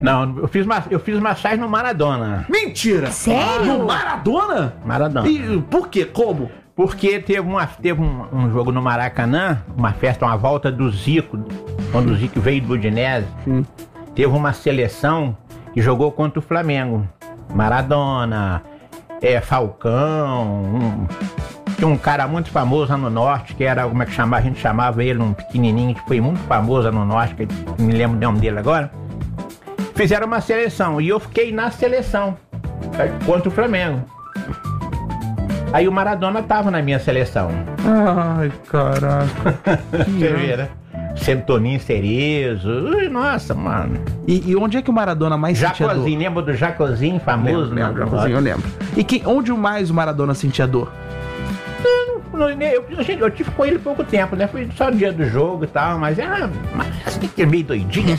Não, eu fiz massagem no Maradona. Mentira! Sério? No Maradona? Maradona. E por quê? Como? Porque teve um jogo no Maracanã, uma festa, uma volta do Zico, quando o Zico veio do Udinese. Teve uma seleção que jogou contra o Flamengo. Maradona, Falcão, tinha um cara muito famoso lá no Norte, que era, como é que chamava? A gente chamava ele, um pequenininho, que foi muito famoso lá no Norte, que não me lembro o nome dele agora. Fizeram uma seleção e eu fiquei na seleção contra o Flamengo. Aí o Maradona tava na minha seleção. Ai, caraca. Você vê, né? Toninho Cerezo. Ui, nossa, mano. E onde é que o Maradona mais sentia dor? Jacozinho, lembra do Jacozinho famoso? Lembro, Jacozinho, eu lembro. E onde mais o Maradona sentia dor? Eu tive com ele pouco tempo, né? Foi só o dia do jogo e tal, mas assim que é meio doidinho.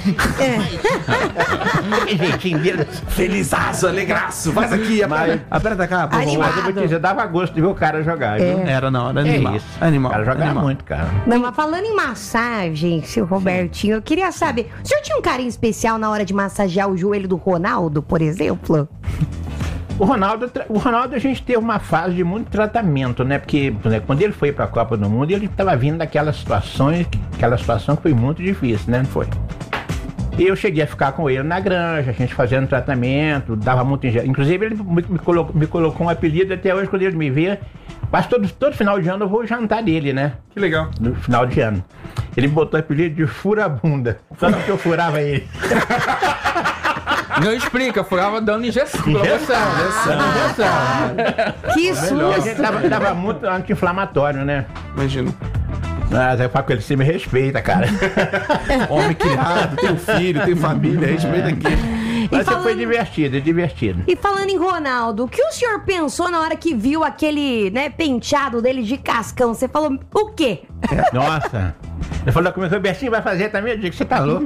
Que jeitinho dele. Felizaço, alegraço. Faz aqui, aperta cá, por favor. Mas eu vou te dizer, dava gosto de ver o cara jogar, viu? Era animal. Isso. Animal. O cara jogava animal. muito, cara. Não, mas falando em massagem, seu Robertinho, eu queria saber, o senhor tinha um carinho especial na hora de massagear o joelho do Ronaldo, por exemplo? O Ronaldo, a gente teve uma fase de muito tratamento, né? Porque quando ele foi pra Copa do Mundo, ele estava vindo daquela situação que foi muito difícil, né? Foi. E eu cheguei a ficar com ele na granja, a gente fazendo tratamento, dava muito injeção. Inclusive, ele me colocou um apelido até hoje, quando ele me vê. Mas todo final de ano eu vou jantar dele, né? Que legal. No final de ano. Ele me botou o apelido de fura-bunda. Só que eu furava ele. Não explica, furava dando injeção. Que susto! Dava muito anti-inflamatório, né? Imagino. Mas eu falo com ele, você me respeita, cara. Homem criado, tem filho, tem família, respeita aqui. Mas foi divertido. E falando em Ronaldo, o que o senhor pensou na hora que viu aquele, penteado dele de cascão? Você falou, o quê? Nossa. Ele falou comigo, Robertinho vai fazer também? Eu digo, você tá louco?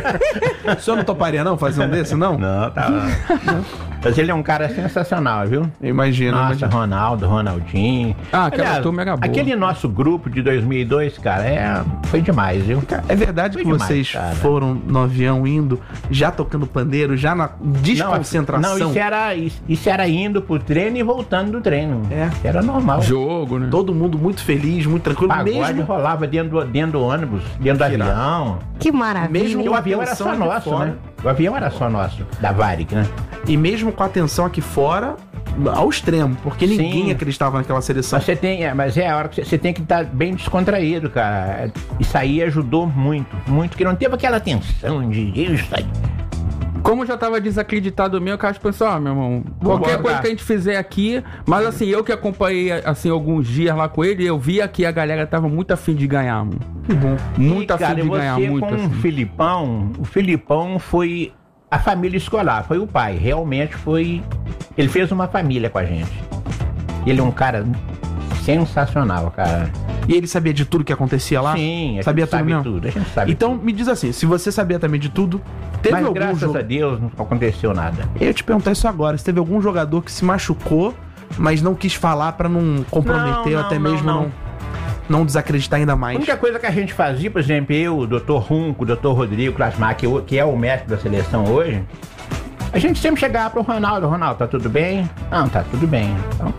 O senhor não toparia não fazer um desse, não? Não, tá não. Mas ele é um cara sensacional, viu? Imagina. Nossa, Ronaldinho. Aquela turma era boa. Aquele nosso grupo de 2002, cara, foi demais, viu? É verdade foi que demais, vocês foram no avião indo, já tocando pandeiro, já na desconcentração? Não, isso era indo pro treino e voltando do treino. Era normal. Jogo, né? Todo mundo muito feliz, muito tranquilo. Pagode mesmo rolava dentro do ônibus, dentro do avião. Que maravilha. Mesmo Porque o avião era só nosso, né? O avião era só nosso, da Varig, né? E mesmo com a atenção aqui fora, ao extremo, porque ninguém acreditava naquela seleção. Mas é a hora que você tem que estar bem descontraído, cara. Isso aí ajudou muito, que não teve aquela tensão de isso aí. Como já tava desacreditado mesmo, o cara pensou, meu irmão, qualquer coisa que a gente fizer aqui, mas assim, eu que acompanhei assim alguns dias lá com ele, eu via que a galera tava muito afim de ganhar, mano. Que bom. Muito afim de ganhar, muito com assim. O Filipão foi a família escolar, foi o pai, realmente foi, ele fez uma família com a gente. Ele é um cara sensacional, cara. E ele sabia de tudo que acontecia lá? Sim, sabia tudo mesmo? Tudo, a gente sabe então, tudo. me diz assim, se você sabia também de tudo, teve mas algum graças a Deus não aconteceu nada. Eu ia te perguntar isso agora, se teve algum jogador que se machucou, mas não quis falar pra não comprometer ou até mesmo não desacreditar ainda mais. A única coisa que a gente fazia, por exemplo, eu, o Dr. Runco, o Dr. Rodrigo Klasmar, que é o mestre da seleção hoje, a gente sempre chegava pro Ronaldo, tá tudo bem? Não, tá tudo bem. Então,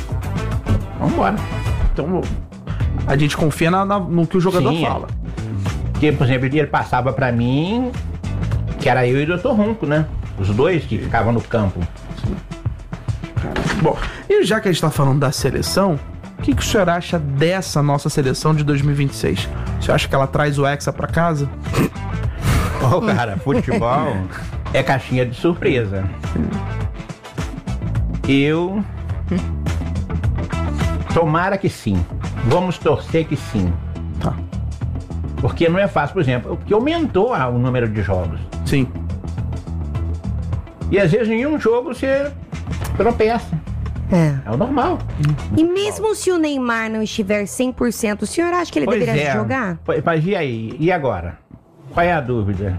vambora. Então, a gente confia no que o jogador fala. Porque, por exemplo, ele passava pra mim, que era eu e o Dr. Runco, né? Os dois que ficavam no campo. Bom, e já que a gente tá falando da seleção, o que o senhor acha dessa nossa seleção de 2026? O senhor acha que ela traz o Hexa pra casa? Cara, futebol é caixinha de surpresa. Tomara que sim. Vamos torcer que sim. Tá. Porque não é fácil, por exemplo, porque aumentou o número de jogos. Sim. E às vezes em um jogo você tropeça. É o normal. E mesmo se o Neymar não estiver 100%, o senhor acha que ele deveria jogar? Mas e aí? E agora? Qual é a dúvida?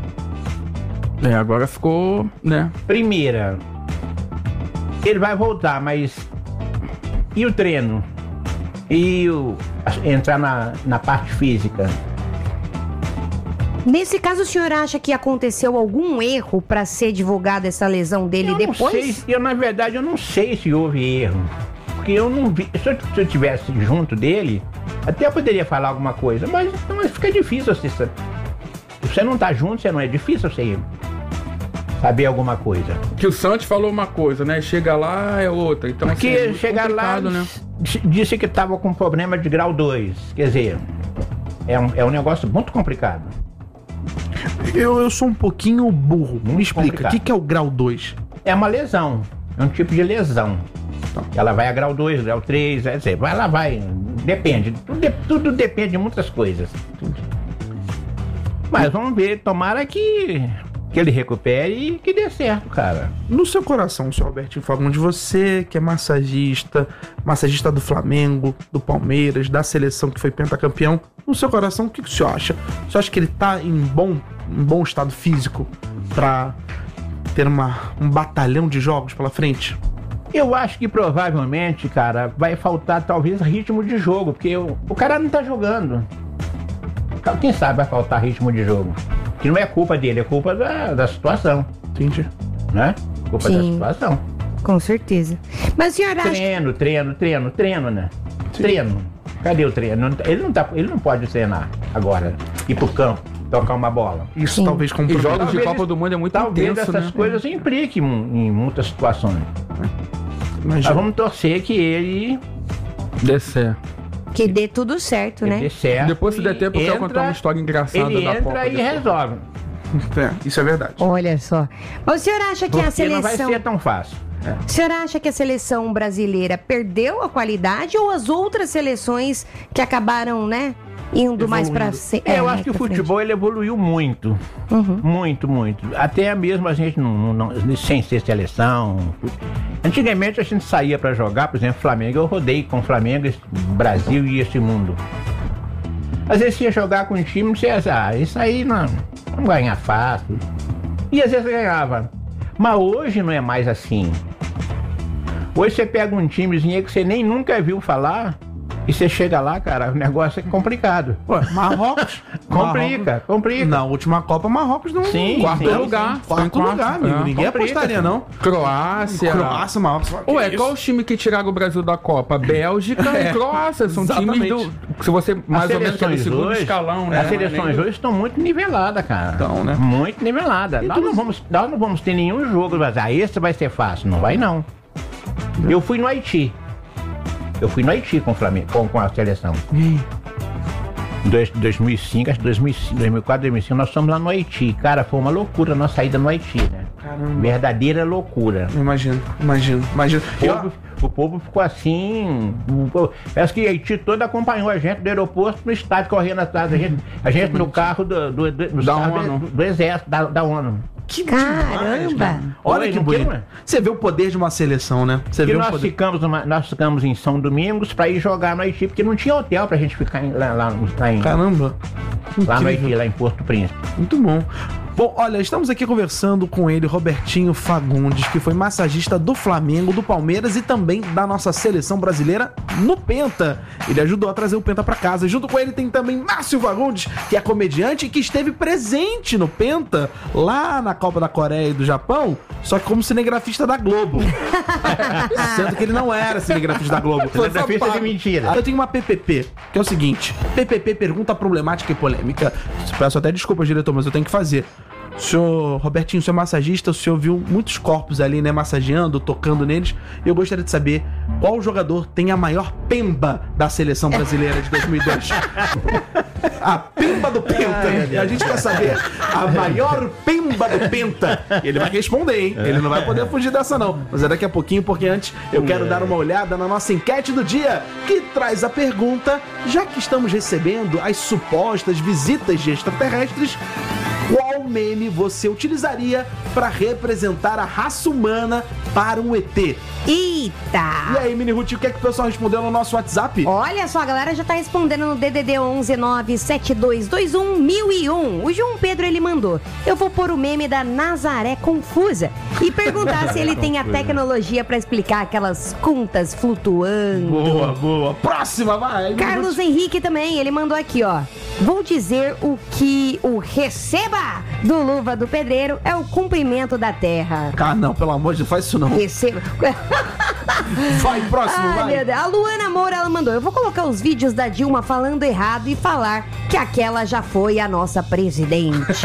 Agora ficou, né? Primeira, ele vai voltar, mas e o treino? E entrar na parte física? Nesse caso, o senhor acha que aconteceu algum erro para ser divulgada essa lesão dele depois? Na verdade, eu não sei se houve erro. Porque eu não vi. Se eu estivesse junto dele, até eu poderia falar alguma coisa. Mas fica difícil você. Se você não tá junto, é difícil você saber alguma coisa. Que o Santos falou uma coisa, né? Chega lá é outra. Então, porque assim, chegar lá, né? Disse que tava com problema de grau 2. Quer dizer, é um negócio muito complicado. Eu sou um pouquinho burro. Me explica, o que é o grau 2? É uma lesão. É um tipo de lesão. Ela vai a grau 2, grau 3, vai. Depende. Tudo depende de muitas coisas. Mas vamos ver, tomara que ele recupere e que dê certo, cara. No seu coração, senhor Robertinho Fagundes, você que é massagista do Flamengo, do Palmeiras, da seleção que foi pentacampeão, no seu coração, o que o senhor acha? O senhor acha que ele tá em bom estado físico pra ter um batalhão de jogos pela frente? Eu acho que provavelmente, cara, vai faltar talvez ritmo de jogo, porque o cara não tá jogando. Quem sabe vai faltar ritmo de jogo. Que não é culpa dele, é culpa da situação. Entendi. Né? Culpa da situação. Com certeza. Mas o senhor acha... Treino, né? Sim. Treino. Cadê o treino? Ele não pode treinar agora. Ir pro campo, tocar uma bola. Isso sim. Talvez com jogos de Copa do Mundo é muito talvez intenso, essas coisas impliquem em muitas situações. Mas vamos torcer que ele dê certo. Que dê tudo certo, né? Dê certo. Depois, se der tempo, eu quero contar uma história engraçada ele da Copa. Entra e resolve. Isso é verdade. Olha só. Mas o senhor acha que a seleção... não vai ser tão fácil. O senhor acha que a seleção brasileira perdeu a qualidade ou as outras seleções que acabaram, né, indo mais pra... Eu acho que o futebol ele evoluiu muito. Muito. Até mesmo a gente sem ser seleção. Antigamente a gente saía pra jogar, por exemplo, Flamengo. Eu rodei com Flamengo, Brasil e esse mundo. Às vezes você ia jogar com um time, você ia isso aí não ganha fácil. E às vezes ganhava. Mas hoje não é mais assim. Hoje você pega um timezinho que você nem nunca viu falar e você chega lá, cara, o negócio é complicado. Ué, Marrocos. Complica. Na última Copa, Marrocos não... Quarto lugar, amigo. Ninguém apostaria, não. Croácia, Marrocos. Ué, qual o time que tiraram o Brasil da Copa? Bélgica e Croácia. São times se você mais ou menos quer do segundo escalão, né? As seleções hoje estão muito niveladas, cara. Então, né? Muito niveladas. Nós não vamos ter nenhum jogo, mas esse vai ser fácil. Não vai, não. Eu fui no Haiti com o Flamengo, com a seleção. Em 2005, acho que 2004, 2005, nós fomos lá no Haiti. Cara, foi uma loucura a nossa saída no Haiti, né? Caramba. Verdadeira loucura. Imagino. O povo ficou assim. Parece que o Haiti todo acompanhou a gente do aeroporto no estádio, correndo atrás. A gente no carro do exército, da ONU. Que caramba! Olha que bonito. Você vê o poder de uma seleção, né? Nós ficamos em São Domingos pra ir jogar no Haiti, porque não tinha hotel pra gente ficar lá Caramba! Lá no Haiti, lá em Porto Príncipe. Muito bom. Bom, olha, estamos aqui conversando com ele, Robertinho Fagundes, que foi massagista do Flamengo, do Palmeiras e também da nossa seleção brasileira no Penta. Ele ajudou a trazer o Penta pra casa. Junto com ele tem também Márcio Fagundes, que é comediante e que esteve presente no Penta, lá na Copa da Coreia e do Japão, só que como cinegrafista da Globo. Sendo que ele não era cinegrafista da Globo. Cinegrafista de mentira. Eu tenho uma PPP, que é o seguinte: PPP, pergunta problemática e polêmica. Peço até desculpa, diretor, mas eu tenho que fazer. O senhor Robertinho, o senhor massagista, o senhor viu muitos corpos ali, né, massageando, tocando neles. E eu gostaria de saber qual jogador tem a maior pemba da seleção brasileira de 2002. A pemba do Penta. E a gente quer saber a maior pemba do Penta. E ele vai responder, hein? Ele não vai poder fugir dessa, não. Mas é daqui a pouquinho, porque antes eu quero dar uma olhada na nossa enquete do dia, que traz a pergunta: já que estamos recebendo as supostas visitas de extraterrestres, qual qual meme você utilizaria para representar a raça humana para um ET? Eita! E aí, Mini Ruth, o que é que o pessoal respondeu no nosso WhatsApp? Olha só, a galera já tá respondendo no DDD 11 97221 1001. O João Pedro, ele mandou: eu vou pôr o meme da Nazaré Confusa e perguntar se ele tem a tecnologia pra explicar aquelas contas flutuando. Boa. Próxima, vai. Carlos Henrique também, ele mandou aqui, ó: vou dizer o que o receba do Luva do Pedreiro é o cumprimento da terra. Ah, não, pelo amor de Deus, faz isso não. Receba. Vai, próximo, Ai, vai. meu Deus. A Luana Moura, ela mandou: eu vou colocar os vídeos da Dilma falando errado e falar que aquela já foi a nossa presidente.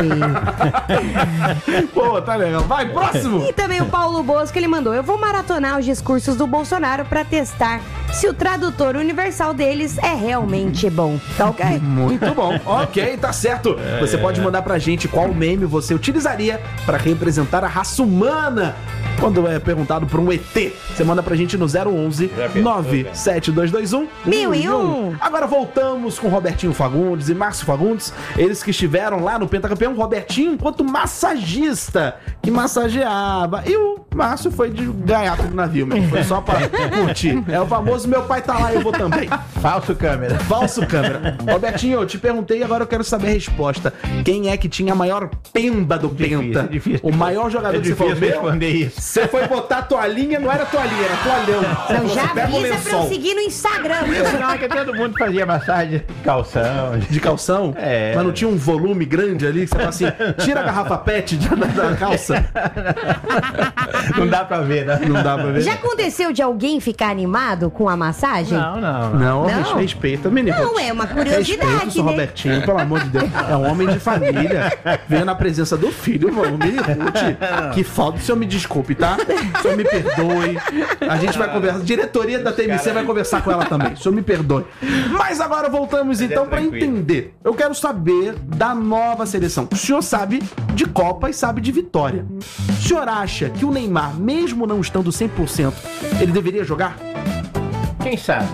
Pô, tá legal. Vai, próximo. E também o Paulo Bosco, ele mandou: eu vou maratonar os discursos do Bolsonaro pra testar se o tradutor universal deles é realmente bom. Tá ok? Muito bom. Ok, tá certo. Você pode mandar pra gente qual meme você utilizaria pra representar a raça humana quando é perguntado por um ET. Você manda pra gente no 011 97221 1001. Agora voltamos com Robertinho Fagundes e Márcio Fagundes, eles que estiveram lá no Pentacampeão. Robertinho enquanto massagista, que massageava, e o Márcio foi de gaiato do navio, mesmo. Foi só pra curtir. É o famoso meu pai tá lá, eu vou também. Falso câmera. Robertinho, eu te perguntei, agora eu quero saber a resposta. Quem é que tinha a maior pemba do Penta? Difícil. O maior jogador que você foi ver? Responder isso. Você foi botar toalhinha, não era toalhinha, era toalhão. Então já pega o avisa pra eu lençol. seguir no Instagram. Não, é que todo mundo fazia massagem de calção. De calção? É. Mas não tinha um volume grande ali que você fala assim, tira a garrafa pet da calça. Não dá pra ver, né? Não dá pra ver. Já aconteceu de alguém ficar animado com a massagem? Não. Não, Não? respeita, menino. Não, é uma curiosidade, Respeita o seu né? Robertinho, pelo amor de Deus. É um homem de família. Veio na presença do filho, mano. Me escute. Que falta. O senhor me desculpe, tá? O senhor me perdoe. A gente vai conversar. A diretoria da TMC vai conversar com ela também. O senhor me perdoe. Mas agora voltamos então pra entender. Eu quero saber da nova seleção. O senhor sabe de Copa e sabe de vitória. O senhor acha que o Neymar, mesmo não estando 100%, ele deveria jogar? Quem sabe?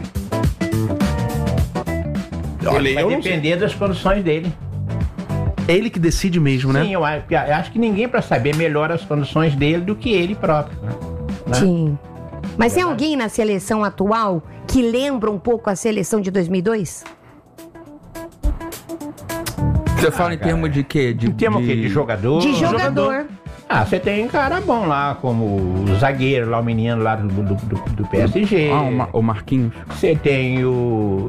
Olha, Vai eu não depender das condições dele. É ele que decide mesmo, né? Sim, eu acho que ninguém pra saber melhor as condições dele do que ele próprio. Né? Sim. Mas tem alguém na seleção atual que lembra um pouco a seleção de 2002? Você fala em termos de quê? Em termos o quê? De jogador? De jogador. Ah, você tem cara bom lá, como o zagueiro lá, o menino lá do PSG. O Marquinhos. Você tem o...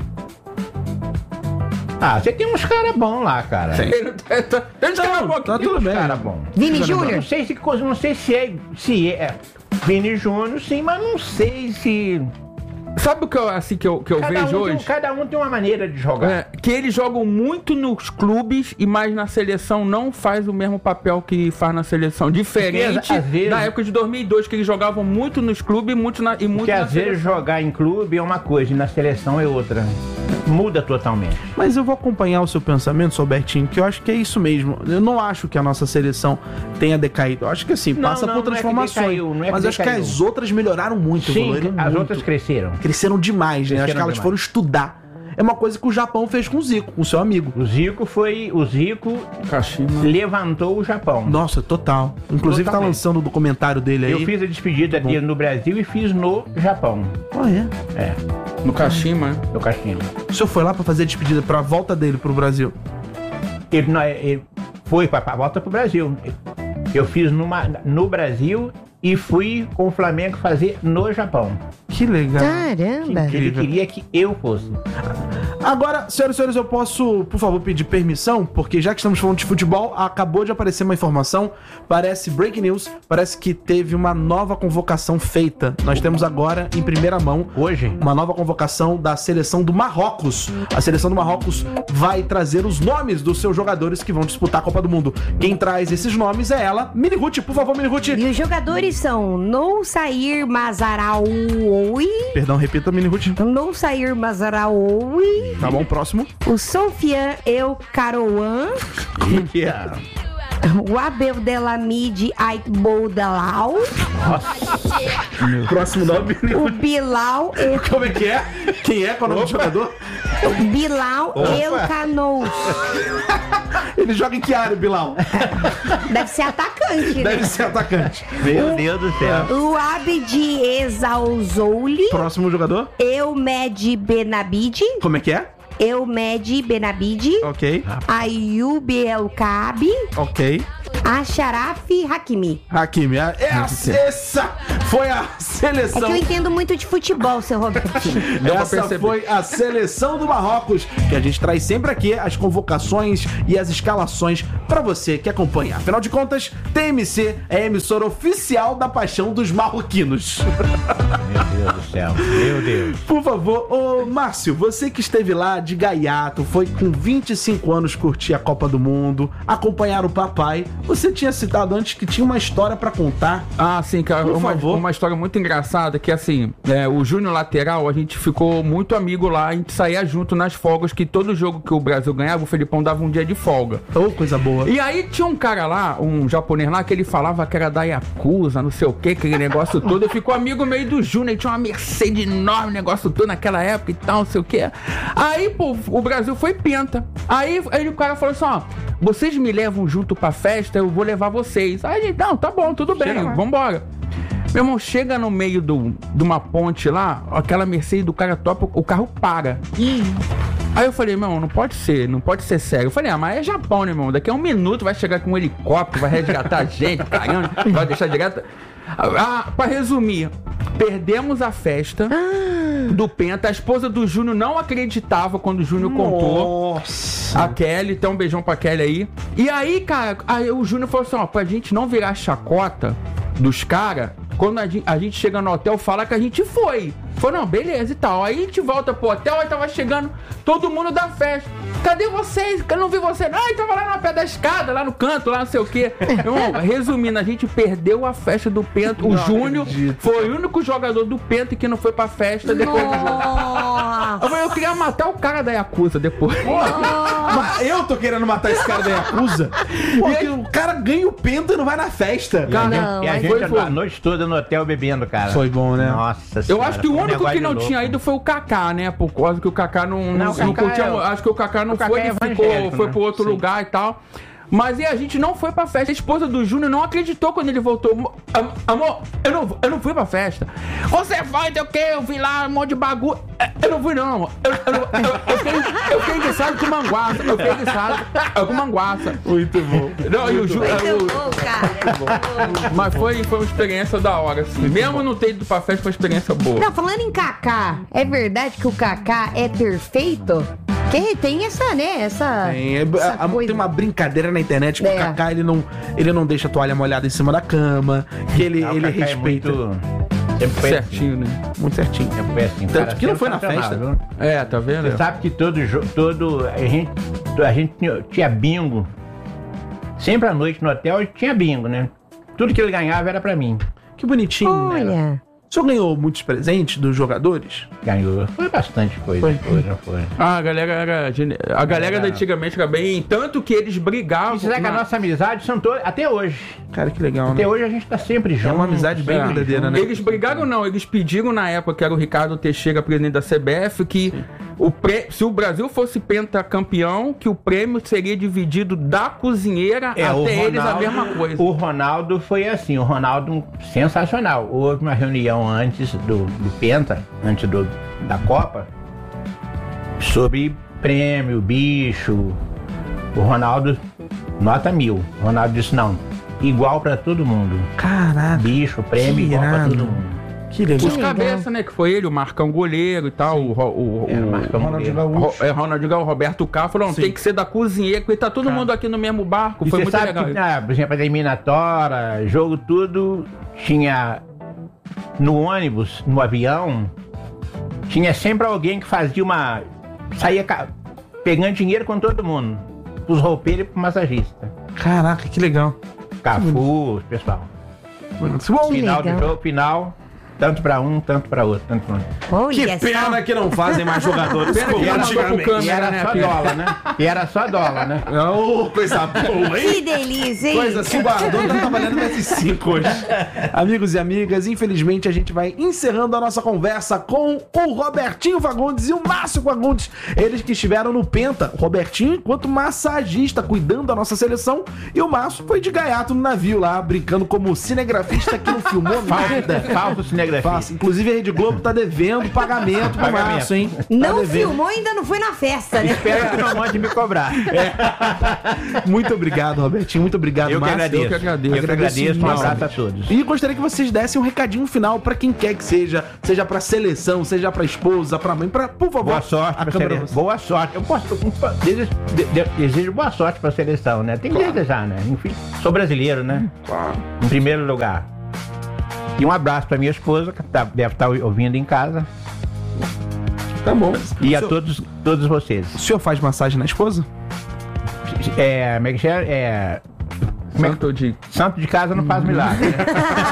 Ah, você tem uns caras bons lá, cara. Tá tudo bem. Cara bom. Vini Júnior? Não sei se é Vini Júnior, sim, mas não sei se... Sabe o que eu vejo hoje? Cada um tem uma maneira de jogar. É, que eles jogam muito nos clubes, e mais na seleção não faz o mesmo papel que faz na seleção. Diferente às vezes, da época de 2002, que eles jogavam muito nos clubes muito na Porque às vezes seleção. jogar em clube é uma coisa e na seleção é outra. Muda totalmente. Mas eu vou acompanhar o seu pensamento, Robertinho, que eu acho que é isso mesmo. Eu não acho que a nossa seleção tenha decaído. Eu acho que assim, passa por transformações. Mas acho que as outras melhoraram muito. Sim, evoluíram as muito. outras cresceram. Cresceram demais, né? Acho que elas foram estudar. É uma coisa que o Japão fez com o Zico, com o seu amigo. O Zico Kashima levantou o Japão. Nossa, total. Inclusive tá lançando o documentário dele aí. Eu fiz a despedida dele no Brasil e fiz no Japão. Ah, é? É, no Kashima. no Kashima. O senhor foi lá pra fazer a despedida, pra volta dele pro Brasil? Ele foi pra volta pro Brasil. Eu fiz no Brasil e fui com o Flamengo fazer no Japão. Que legal. Caramba. Ele queria que eu fosse. Agora, senhoras e senhores, eu posso, por favor, pedir permissão? Porque já que estamos falando de futebol, acabou de aparecer uma informação, parece breaking news, parece que teve uma nova convocação feita. Nós temos agora, em primeira mão, Hoje? uma nova convocação da seleção do Marrocos. A seleção do Marrocos vai trazer os nomes dos seus jogadores que vão disputar a Copa do Mundo. Quem traz esses nomes é ela, Mini Ruth. Por favor, Mini Ruth. E os jogadores são Noussair Mazraoui. Perdão, repita, Mini Ruth. Noussair Mazraoui. Tá bom, próximo. O Sofian El Karouan. O Abdelhamid Aitboudalal. Próximo nome, Mini O Ruth. Bilal Como é que é? Quem é? Qual é o nome do jogador? Bilal El Canous. Ele joga em que área, Bilal? Deve ser atacante, né? Deve ser atacante. Meu Deus do céu. O Abdi Exalzouli. Próximo jogador? Eumed Benabid. Como é que é? Eumed Benabid. Ok. Ayub El Kaabi. Ok. Acharaf Hakimi. Hakimi. Essa foi a É seleção. que eu entendo muito de futebol, seu Robertinho. Essa foi a seleção do Marrocos, que a gente traz sempre aqui as convocações e as escalações pra você que acompanha. Afinal de contas, TMC é a emissora oficial da paixão dos marroquinos. Meu Deus do céu. Meu Deus. Por favor, ô Márcio, você que esteve lá de gaiato, foi com 25 anos curtir a Copa do Mundo, acompanhar o papai. Você tinha citado antes que tinha uma história pra contar. Ah, sim, cara. Por favor. Uma história muito engraçada que, assim, o Júnior lateral, a gente ficou muito amigo lá, a gente saía junto nas folgas, que todo jogo que o Brasil ganhava, o Felipão dava um dia de folga. Ô, coisa boa. E aí tinha um cara lá, um japonês lá, que ele falava que era da Yakuza, não sei o que, aquele negócio todo. Eu ficou amigo meio do Júnior, ele tinha uma Mercedes enorme, negócio todo naquela época e tal, não sei o que. Aí, pô, o Brasil foi penta. Aí o cara falou assim, ó, vocês me levam junto pra festa, eu vou levar vocês. Aí a gente, não, tá bom, tudo bem, vambora. Meu irmão, chega no meio de uma ponte lá, aquela Mercedes do cara topa, o carro para. Aí eu falei, meu irmão, não pode ser sério. Eu falei, mas é Japão, né, irmão? Daqui a um minuto vai chegar com um helicóptero, vai resgatar a gente, caramba, vai deixar direto. Pra resumir, perdemos a festa do Penta. A esposa do Júnior não acreditava quando o Júnior contou. A Kelly, então um beijão pra Kelly aí. E aí, cara, o Júnior falou assim, ó, pra gente não virar chacota dos caras, quando a gente chega no hotel, fala que a gente foi. Falou, não, beleza e tal. Aí a gente volta pro hotel, aí tava chegando todo mundo da festa. Cadê vocês? Eu não vi você. Ai, tava lá no pé da escada, lá no canto, lá não sei o quê. Irmão, resumindo, a gente perdeu a festa do Penta. O Júnior foi o único jogador do Penta que não foi pra festa depois do jogo. Eu queria matar o cara da Yakuza depois. Mas eu tô querendo matar esse cara da Yakuza. Porque o cara ganha o Penta e não vai na festa. E a gente a noite toda no hotel bebendo, cara. Foi bom, né? Nossa senhora. Eu acho que o único que não tinha ido foi o Kaká, né? Por causa que o Kaká não curtiu. Acho que o Kaká não foi, ele foi pro outro lugar e tal. Mas e a gente não foi pra festa. A esposa do Júnior não acreditou quando ele voltou. Amor, eu não fui pra festa. Você vai, o quê? Eu vi lá um monte de bagulho. Eu não fui, não, amor. Eu fiquei enguiçado com manguaça. Eu fiquei enguiçado com manguaça. Muito bom. Não, e o Júnior. Muito bom, cara. Mas foi uma experiência da hora, assim. Mesmo não ter ido pra festa, foi uma experiência boa. Não, falando em Kaká, é verdade que o Kaká é perfeito? Que tem essa, né? Essa coisa. Tem uma brincadeira na internet que o Kaká ele não deixa a toalha molhada em cima da cama, que ele respeita. Sempre foi certinho, assim. né? Muito certinho. Sempre foi assim. Tanto que não foi na festa. Viu? Tá vendo? Você sabe que a gente tinha bingo. Sempre à noite no hotel tinha bingo, né? Tudo que ele ganhava era pra mim. Que bonitinho. Olha. O senhor ganhou muitos presentes dos jogadores? Ganhou. Foi bastante coisa. Foi. A galera da antigamente era bem. Tanto que eles brigavam. E será que a nossa amizade são todas. Até hoje. Cara, que legal, Até hoje a gente tá sempre junto. É uma amizade bem verdadeira, né? Eles brigaram, não. Eles pediram na época, que era o Ricardo Teixeira, presidente da CBF, que se o Brasil fosse pentacampeão, que o prêmio seria dividido da cozinheira até eles a mesma coisa. O Ronaldo foi assim. O Ronaldo, sensacional. Houve uma reunião antes do Penta, antes da Copa, sobre prêmio, bicho. O Ronaldo, nota 1000. O Ronaldo disse, não, igual pra todo mundo. Caraca. Bicho, prêmio, igual pra todo mundo. Que legal. Os cabeça, né? Que foi ele, o Marcão goleiro e tal. O Ronaldinho Gaúcho. Ronaldinho Gaúcho, Roberto Carlos falou, tem que ser da cozinheira, porque tá todo mundo aqui no mesmo barco. E foi você muito sabe legal. Que, por exemplo, a eliminatória, jogo tudo, tinha no ônibus, no avião, tinha sempre alguém que fazia saía pegando dinheiro com todo mundo. Pros roupeiros e pro massagista. Caraca, que legal. Cafu, pessoal. Bom, Final do jogo, final. Tanto pra um, tanto pra outro. Tanto pra um. Que pena que não fazem mais jogadores como antigamente. E era só dólar, né? E era só dólar, né? Oh, coisa boa, hein? Que delícia, hein? Coisa assim, o Bardoni tá trabalhando nesses 5 hoje. Amigos e amigas, infelizmente a gente vai encerrando a nossa conversa com o Robertinho Fagundes e o Márcio Fagundes. Eles que estiveram no Penta. O Robertinho enquanto massagista, cuidando da nossa seleção. E o Márcio foi de gaiato no navio lá, brincando como cinegrafista que não filmou nada. Falso cinegrafista. Falso. Inclusive a Rede Globo tá devendo pagamento pro Márcio, hein? Tá Não devendo. filmou e ainda não foi na festa, né? Espero que não mande me cobrar. Muito obrigado, Robertinho. Muito obrigado, Eu que Márcio. agradeço. Eu que agradeço. Eu que agradeço. Um imensamente. abraço a todos. E gostaria que vocês dessem um recadinho final pra quem quer que seja pra seleção, seja pra esposa, pra mãe, por favor. Boa sorte a pra câmera seleção. você. Boa sorte. Eu posso. Desejo boa sorte pra seleção, né? Tem que desejar, né? Enfim, sou brasileiro, né? Em primeiro lugar. E um abraço pra minha esposa, que deve estar ouvindo em casa. Tá bom. E O a senhor- todos vocês. O senhor faz massagem na esposa? Como é que é? Santo de... Santo de casa não faz milagre, né?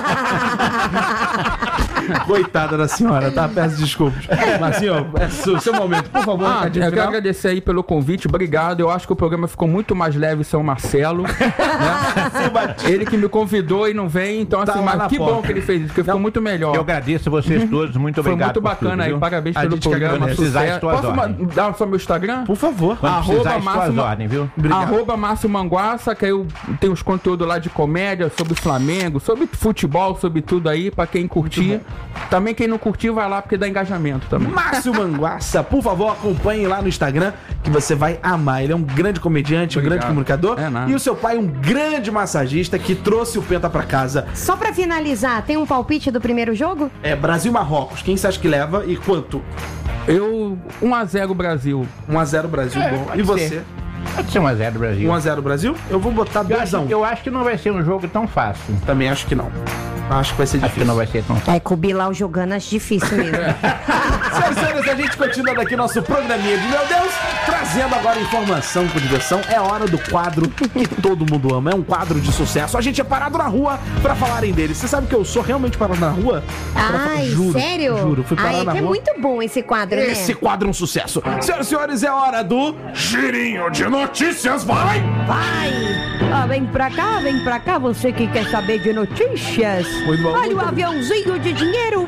Coitada da senhora, tá? Peço desculpas. Mas, senhor, é seu momento, por favor. Ah, recadinho eu quero final. agradecer aí pelo convite, obrigado. Eu acho que o programa ficou muito mais leve São Marcelo, né? Ele que me convidou e não vem, então Tá assim, lá na mas que porta. bom que ele fez isso, porque ficou muito melhor. Eu agradeço a vocês todos, muito Foi obrigado. muito por bacana tudo, aí, viu? parabéns A pelo gente que programa, agradece. Precisar sucesso. de tuas Posso ordens. dar só meu Instagram? Por favor. Quando Arroba precisar de tuas Máximo- ordens, viu? Obrigado. Arroba Márcio Manguaça, que aí eu tenho os conteúdos lá de comédia, sobre Flamengo, sobre futebol, sobre tudo aí, pra quem curtir. Também quem não curtir, vai lá, porque dá engajamento também. Márcio Manguaça, por favor, acompanhe lá no Instagram, que você vai amar. Ele é um grande comediante, um Obrigado. grande comunicador. É nada. E o seu pai, um grande massagista que trouxe o Penta pra casa. Só pra finalizar, tem um palpite do primeiro jogo? É Brasil e Marrocos. Quem você acha que leva e quanto? Eu, 1-0 Brasil. 1x0 Brasil. Bom. pode E você? ser. Pode ser 1x0 Brasil. 1x0 Brasil? Eu vou botar 2x1. Eu acho que não vai ser um jogo tão fácil. Também acho que não. Acho que vai ser Acho que difícil. não vai ser tão fácil. É, com o Bilal jogando, acho difícil mesmo. Senhoras e senhores, a gente continua daqui nosso programinha de Meu Deus, trazendo agora informação com diversão. É hora do quadro que todo mundo ama. É um quadro de sucesso. A gente é parado na rua pra falarem dele. Você sabe que eu sou realmente parado na rua? Ai, Juro, sério? Juro, fui parar Ai, na é que é rua. muito bom esse quadro, né? Esse quadro é um sucesso. Senhoras e senhores, é hora do Girinho de Notícias. Vai! Vai! Ah, vem pra cá, você que quer saber de notícias. Muito bom, Olha muito o bom. aviãozinho de dinheiro,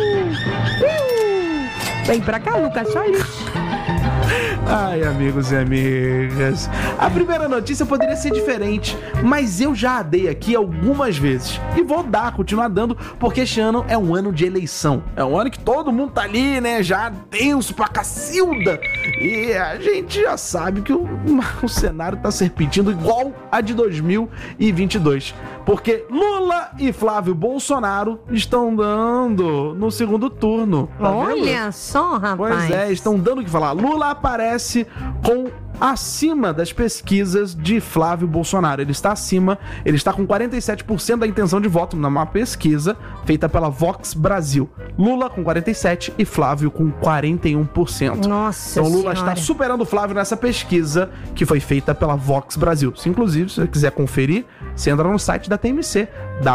viu? Vem pra cá, Lucas Salles. Ai, amigos e amigas. A primeira notícia poderia ser diferente, mas eu já a dei aqui algumas vezes. E vou continuar dando, porque este ano é um ano de eleição. É um ano que todo mundo tá ali, né? Já tenso pra cacilda. E a gente já sabe que o cenário tá se repetindo igual a de 2022. Porque Lula e Flávio Bolsonaro estão dando no segundo turno. Tá vendo? Olha só, rapaz. Pois é, estão dando o que falar. Lula aparece com acima das pesquisas de Flávio Bolsonaro. Ele está acima, ele está com 47% da intenção de voto numa pesquisa feita pela Vox Brasil. Lula com 47% e Flávio com 41%. Nossa Então Lula Senhora. está superando o Flávio nessa pesquisa que foi feita pela Vox Brasil. Se inclusive, se você quiser conferir, você entra no site da TMC,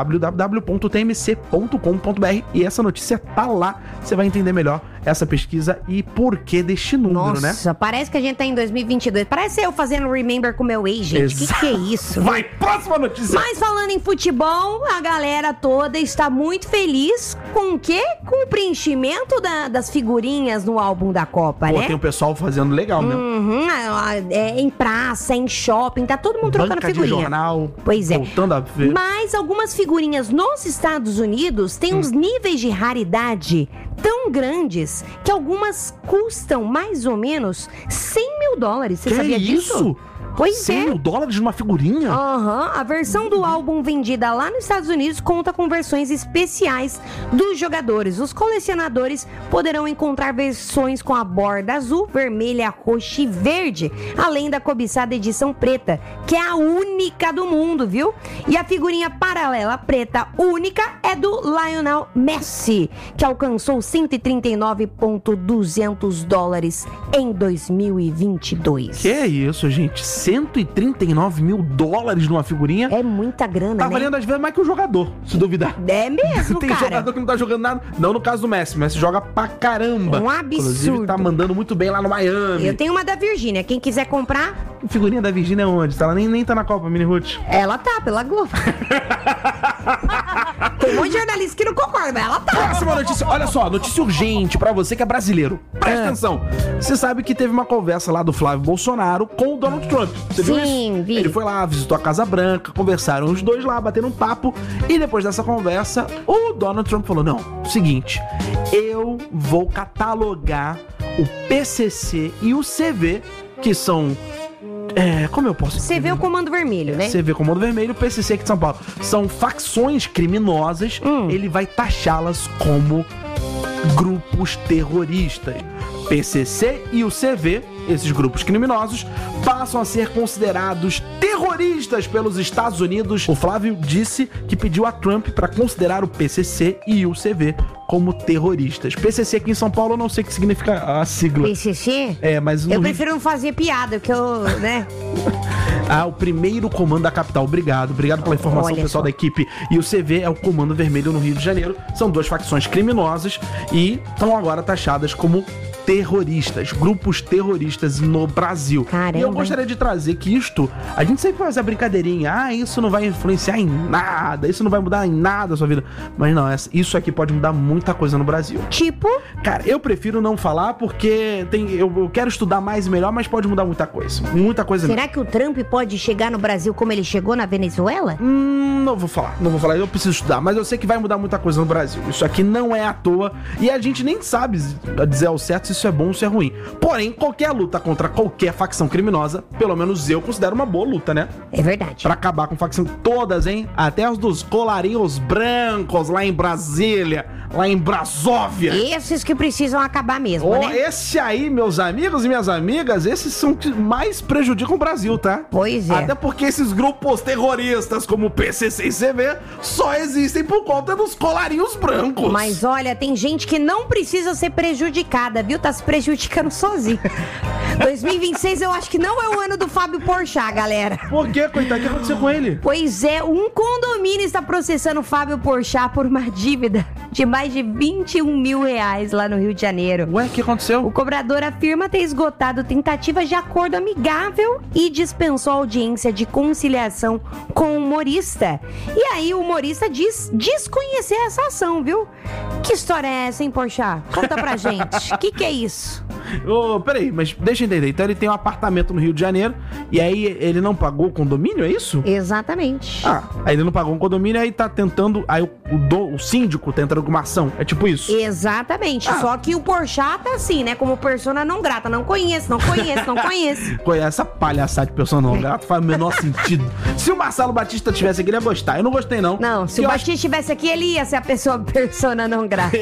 www.tmc.com.br, e essa notícia tá lá. Você vai entender melhor essa pesquisa e porquê deste número, né? Nossa, parece que a gente tá em 2022. Parece eu fazendo remember com o meu ex, gente. Que é isso? Vai, próxima notícia! Mas falando em futebol, a galera toda está muito feliz com o quê? Com o preenchimento das figurinhas no álbum da Copa, Pô, né? tem o pessoal fazendo legal mesmo. Uhum, em praça, em shopping, tá todo mundo trocando Banca de figurinha. jornal, Pois é. voltando a ver. Mas algumas figurinhas nos Estados Unidos têm uns níveis de raridade tão grandes que algumas custam mais ou menos $100 mil. Você Que sabia disso? isso? Pois 100 é. mil dólares numa figurinha? Aham, a versão do álbum vendida lá nos Estados Unidos conta com versões especiais dos jogadores. Os colecionadores poderão encontrar versões com a borda azul, vermelha, roxa e verde, além da cobiçada edição preta, que é a única do mundo, viu? E a figurinha paralela preta única é do Lionel Messi, que alcançou $139.200 em 2022. Que isso, gente? $139 mil numa figurinha. É muita grana, Tá né? valendo às vezes mais que o jogador, se duvidar. É mesmo, Tem cara. jogador que não tá jogando nada. Não no caso do Messi. O Messi joga pra caramba. Um absurdo. Inclusive, tá mandando muito bem lá no Miami. Eu tenho uma da Virgínia. Quem quiser comprar, Figurinha da Virgínia é onde? Ela nem tá na Copa, Mini Ruth. ela tá pela Globo. Tem um monte de jornalista que não concorda, mas ela tá. Próxima notícia. Olha só, notícia urgente pra você que é brasileiro. Presta atenção. Você sabe que teve uma conversa lá do Flávio Bolsonaro com o Donald Trump. Você viu Sim, isso? vi. Ele foi lá, visitou a Casa Branca, conversaram os dois lá, bateram um papo. E depois dessa conversa, o Donald Trump falou, não, seguinte, eu vou catalogar o PCC e o CV, que são... como eu posso Você vê o Comando Vermelho, né? CV Comando Vermelho, PCC aqui de São Paulo. São facções criminosas. Ele vai taxá-las como grupos terroristas. PCC e o CV, esses grupos criminosos, passam a ser considerados terroristas pelos Estados Unidos. O Flávio disse que pediu a Trump para considerar o PCC e o CV como terroristas. PCC aqui em São Paulo eu não sei o que significa a sigla. PCC? Mas no Eu Rio- prefiro não fazer piada, porque eu, né? o primeiro comando da capital. Obrigado pela informação, Olha pessoal só. da equipe. E o CV é o Comando Vermelho no Rio de Janeiro. São duas facções criminosas e estão agora taxadas como terroristas, grupos terroristas no Brasil. Caramba. E eu gostaria de trazer que isto, a gente sempre faz a brincadeirinha, isso não vai influenciar em nada, isso não vai mudar em nada a sua vida. Mas não, isso aqui pode mudar muita coisa no Brasil. Tipo, Cara, eu prefiro não falar porque eu quero estudar mais e melhor, mas pode mudar muita coisa. Muita coisa mesmo. será que o Trump pode chegar no Brasil como ele chegou na Venezuela? Não vou falar, eu preciso estudar, mas eu sei que vai mudar muita coisa no Brasil. Isso aqui não é à toa e a gente nem sabe dizer ao certo se isso é bom ou se é ruim. Porém, qualquer luta contra qualquer facção criminosa, pelo menos eu considero uma boa luta, né? É verdade. Pra acabar com facção todas, hein? Até os dos colarinhos brancos lá em Brasília, lá em Brasóvia. Esses que precisam acabar mesmo, né? Esse aí, meus amigos e minhas amigas, esses são que mais prejudicam o Brasil, tá? Pois é. Até porque esses grupos terroristas como PCC e CV só existem por conta dos colarinhos brancos. Mas olha, tem gente que não precisa ser prejudicada, viu? Tá se prejudicando sozinho. 2026 eu acho que não é o ano do Fábio Porchat, galera. Por quê, coitado? O que aconteceu com ele? Pois é, um condomínio está processando o Fábio Porchat por uma dívida de mais de 21 mil reais lá no Rio de Janeiro. Ué, o que aconteceu? O cobrador afirma ter esgotado tentativas de acordo amigável e dispensou a audiência de conciliação com o humorista. E aí o humorista diz desconhecer essa ação, viu? Que história é essa, hein, Porchat? Conta pra gente. O que é isso? Peraí, mas deixa eu entender. Então ele tem um apartamento no Rio de Janeiro e aí ele não pagou o condomínio, é isso? Exatamente. Aí ele não pagou um condomínio, aí tá tentando. Aí o síndico tá entrando com uma ação. É tipo isso. Exatamente. Só que o Porchat tá assim, né? Como persona não grata. Não conheço. Essa palhaçada de pessoa não grata faz o menor sentido. Se o Marcelo Batista tivesse aqui, ele ia gostar. Eu não gostei, não. Não, se o Batista estivesse aqui, ele ia ser a pessoa persona não grata.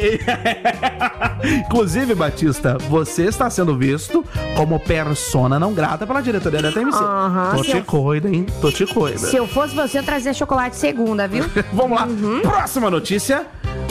Inclusive, Batista, você está sendo visto como persona não grata pela diretoria da TMC. Aham, Tô te cuida, hein? Tô te cuida. Se eu fosse você, eu trazia chocolate segunda, viu? Vamos lá. Próxima notícia.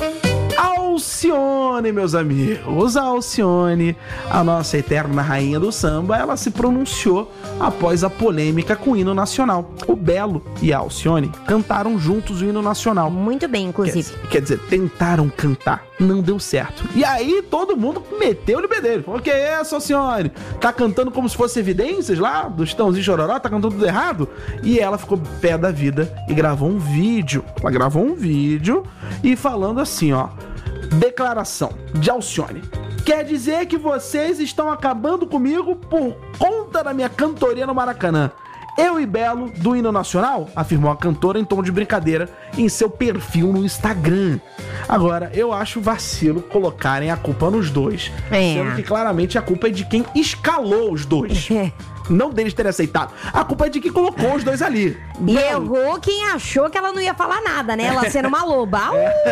Alcione, meus amigos. A Alcione, a nossa eterna rainha do samba, ela se pronunciou após a polêmica com o hino nacional. O Belo e a Alcione cantaram juntos o hino nacional. Muito bem, inclusive. Quer dizer, tentaram cantar, não deu certo. E aí todo mundo meteu-lhe o bedelho. Falou, que é isso, Alcione? Tá cantando como se fosse evidências lá, do Chitãozinho Chororó, tá cantando tudo errado? E ela ficou pé da vida e gravou um vídeo. Ela gravou um vídeo e falando assim, ó. Declaração de Alcione. Quer dizer que vocês estão acabando comigo por conta da minha cantoria no Maracanã. Eu e Belo, do hino nacional, afirmou a cantora em tom de brincadeira em seu perfil no Instagram. Agora, eu acho vacilo colocarem a culpa nos dois, sendo que claramente a culpa é de quem escalou os dois. Não deles terem aceitado. A culpa é de quem colocou os dois ali. E errou quem achou que ela não ia falar nada, né? Ela sendo uma loba.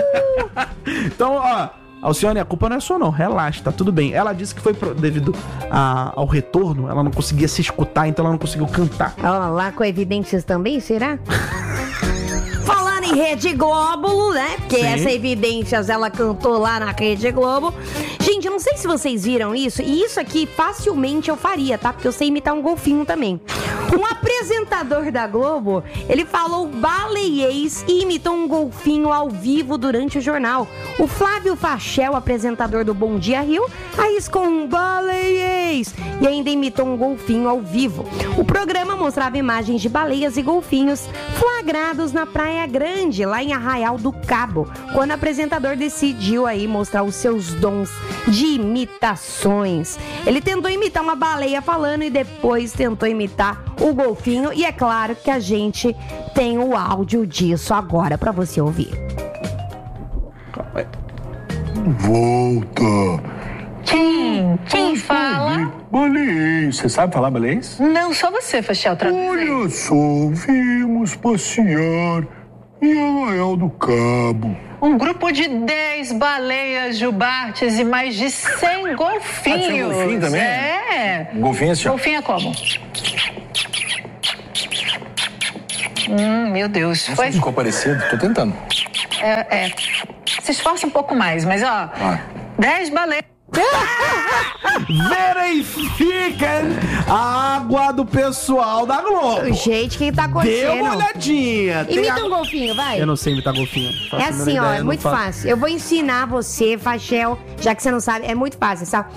Então, ó, Alcione, a culpa não é sua não, relaxa, tá tudo bem. Ela disse que foi devido ao retorno, ela não conseguia se escutar, então ela não conseguiu cantar. Ó, lá com evidências também, será? Falando em Rede Globo, né? Porque essa Evidências ela cantou lá na Rede Globo. Gente, eu não sei se vocês viram isso, e isso aqui facilmente eu faria, tá? Porque eu sei imitar um golfinho também. Um apresentador da Globo, ele falou baleiês e imitou um golfinho ao vivo durante o jornal. O Flávio Fachel, apresentador do Bom Dia Rio, arriscou um baleiês e ainda imitou um golfinho ao vivo. O programa mostrava imagens de baleias e golfinhos flagrados na Praia Grande, lá em Arraial do Cabo, quando o apresentador decidiu aí mostrar os seus dons de imitações. Ele tentou imitar uma baleia falando e depois tentou imitar o golfinho, e é claro que a gente tem o áudio disso agora pra você ouvir. Volta. Quem fala? Baleiês. Você sabe falar baleiês? Não, só você, Fachel, traduz aí. Olha só, vimos passear em Arraial do Cabo. Um grupo de 10 baleias jubartes e mais de 100 golfinhos. Ah, tinha golfinho também? É. Golfinho assim, ó. Golfinho é como? Meu Deus. Nossa, ficou parecido, tô tentando. Se esforça um pouco mais, mas ó, 10 baleias. Verifica a água do pessoal da Globo. Gente, quem tá acontecendo? Dê uma olhadinha. Imita um golfinho, vai. Eu não sei imitar golfinho. É assim, ó, é muito fácil. Eu vou ensinar você, Fachel, já que você não sabe, é muito fácil, sabe?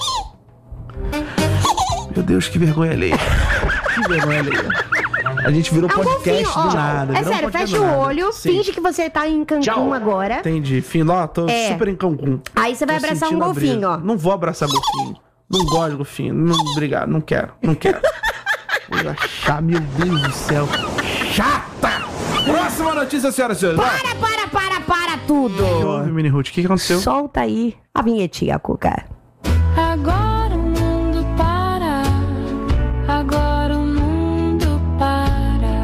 Meu Deus, que vergonha alheia. Que vergonha alheia. A gente virou podcast golfinho, do nada. É sério, fecha o olho, finge que você tá em Cancún agora. Entendi. Fim, ó, tô super em Cancún. Aí você vai abraçar um golfinho, ó. Não vou abraçar golfinho. Não gosto de golfinho. Não, obrigado, não quero. Vou achar, meu Deus do céu. Chata! Próxima notícia, senhoras e senhores. Para tudo. Que houve, Mini Ruth? O que aconteceu? Solta aí a vinhetinha, Cuca. Agora o mundo para. Agora o mundo para.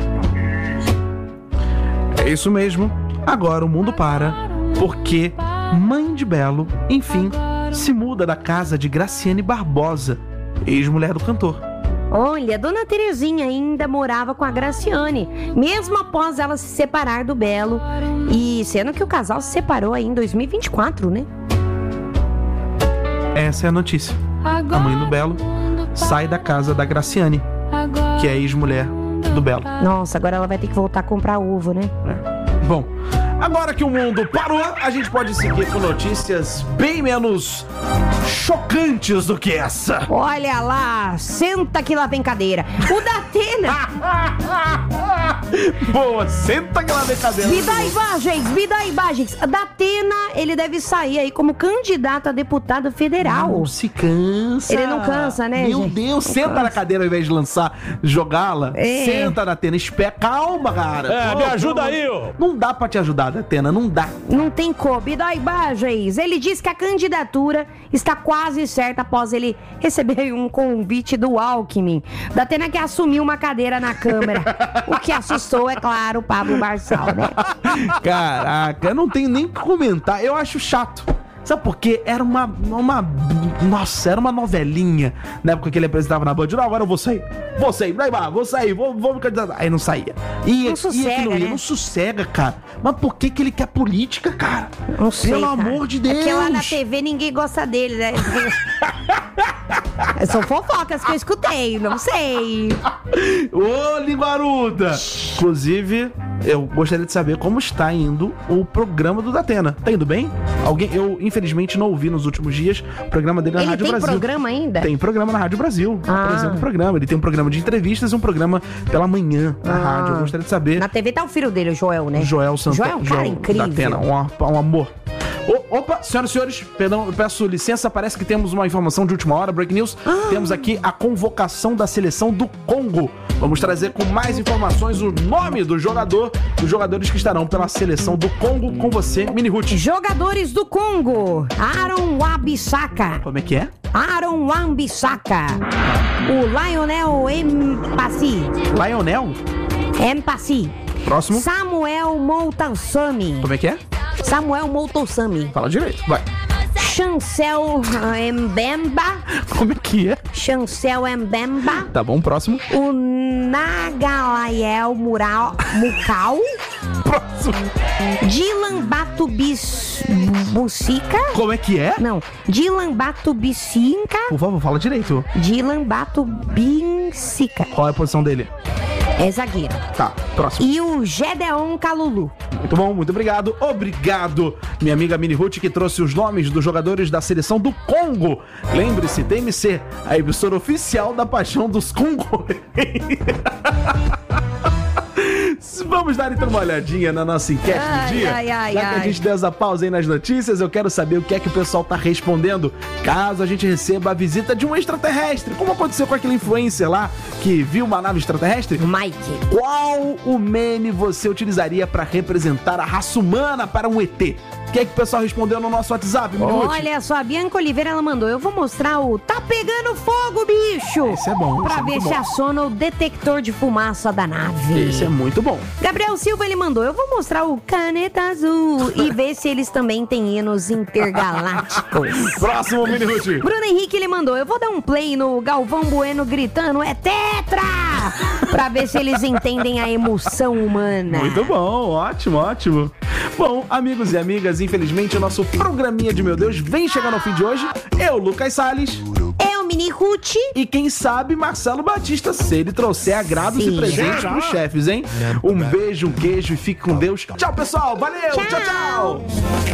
É isso mesmo. Agora o mundo para. Porque Mãe de Belo, enfim, se muda da casa de Graciane Barbosa, ex-mulher do cantor. Olha, Dona Terezinha ainda morava com a Graciane, mesmo após ela se separar do Belo. E sendo que o casal se separou aí em 2024, né? Essa é a notícia. A mãe do Belo sai da casa da Graciane, que é a ex-mulher do Belo. Nossa, agora ela vai ter que voltar a comprar ovo, né? Bom, agora que o mundo parou, a gente pode seguir com notícias bem menos chocantes do que essa. Olha lá, senta que lá vem cadeira. O Datena. Boa, senta que lá vem cadeira. Me dá imagens. Datena, ele deve sair aí como candidato a deputado federal. Não se cansa. Ele não cansa, né, Meu gente? Deus, senta na cadeira ao invés de lançar, jogá-la. É. Senta, Datena, calma, cara. Me ajuda aí, ô. Não dá pra te ajudar, Datena, não dá. Não tem como. Me dá imagens. Ele diz que a candidatura está quase certa após ele receber um convite do Alckmin. Datena que assumiu uma cadeira na Câmara. O que assustou, é claro, o Pablo Marçal, né? Caraca, eu não tenho nem o que comentar. Eu acho chato. Sabe por quê? Era Nossa, era uma novelinha na época que ele apresentava na Band. Não, agora eu vou sair, vou sair, vou me candidatar. Aí não saía. Não sossega, né? Não sossega, cara. Mas por que ele quer política, cara? Não sei, Pelo cara. amor de Deus. Porque lá na TV ninguém gosta dele, né? São fofocas que eu escutei, não sei. Ô, linguaruda! Inclusive, eu gostaria de saber como está indo o programa do Datena. Tá indo bem? Eu, infelizmente, não ouvi nos últimos dias o programa dele na Rádio Brasil. Ele tem programa ainda? Tem programa na Rádio Brasil. Apresenta o programa. Ele tem um programa de entrevistas e um programa pela manhã na rádio. Eu gostaria de saber. Na TV tá o filho dele, o Joel, né? Joel Santana. Joel é um cara incrível. Datena, um amor. Opa, senhoras e senhores, perdão, eu peço licença, parece que temos uma informação de última hora, Break News. Temos aqui a convocação da seleção do Congo. Vamos trazer com mais informações o nome dos jogadores que estarão pela seleção do Congo com você, Mini Ruth. Jogadores do Congo: Aaron Wan-Bissaka. Como é que é? Aaron Wan-Bissaka. O Lionel Mpassi. Lionel? Mpassi. Próximo. Samuel Moutoussamy. Como é que é? Samuel Moutoussamy. Fala direito, vai. Chancel Mbemba. Como é que é? Chancel Mbemba. Tá bom, próximo. O Nagalael Mukau. Próximo. Dylan Batubicinca. Como é que é? Não, Dylan Batubicinca. Por favor, fala direito. Dylan Batubicinca. Sica. Qual é a posição dele? É zagueiro. Tá, próximo. E o Gedeon Calulu. Muito bom, muito obrigado. Obrigado, minha amiga Mini Ruth, que trouxe os nomes dos jogadores da seleção do Congo. Lembre-se, DMC, a emissora oficial da paixão dos Congo. Vamos dar então uma olhadinha na nossa enquete do dia. Já que a gente deu essa pausa aí nas notícias, eu quero saber o que é que o pessoal tá respondendo caso a gente receba a visita de um extraterrestre. Como aconteceu com aquele influencer lá que viu uma nave extraterrestre? Mike. Qual o meme você utilizaria para representar a raça humana para um ET? O que é que o pessoal respondeu no nosso WhatsApp, Minuto? Olha só, a Bianca Oliveira, ela mandou: eu vou mostrar o Tá Pegando Fogo, bicho! Esse é bom. Pra ver se aciona o detector de fumaça da nave. Esse é muito bom. Gabriel Silva, ele mandou: eu vou mostrar o Caneta Azul e ver se eles também têm hinos intergalácticos. Próximo, Minuto. Bruno Henrique, ele mandou: eu vou dar um play no Galvão Bueno gritando: é tetra! Pra ver se eles entendem a emoção humana. Muito bom, ótimo, ótimo. Bom, amigos e amigas, infelizmente o nosso programinha de Meu Deus vem chegando ao fim de hoje. Eu, Lucas Salles. Eu, Mini Ruth. E quem sabe Marcelo Batista, se ele trouxer agrados e presentes pros chefes, hein? Um beijo, um queijo e fique com Deus. Tchau, pessoal. Valeu. Tchau, tchau.